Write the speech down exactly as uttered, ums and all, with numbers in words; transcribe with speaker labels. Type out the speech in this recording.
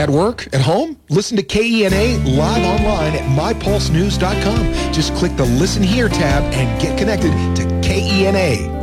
Speaker 1: At work? At home? Listen to K E N A live online at my pulse news dot com. Just click the Listen Here tab and get connected to K E N A.